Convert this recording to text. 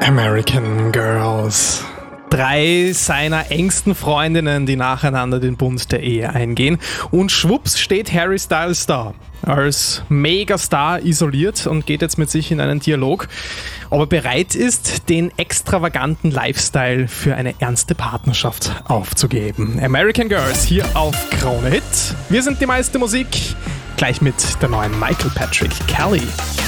American Girls. 3 seiner engsten Freundinnen, die nacheinander den Bund der Ehe eingehen. Und schwupps steht Harry Styles da. Als Megastar isoliert und geht jetzt mit sich in einen Dialog, ob er bereit ist, den extravaganten Lifestyle für eine ernste Partnerschaft aufzugeben. American Girls hier auf Krone Hit. Wir sind die meiste Musik, gleich mit der neuen Michael Patrick Kelly.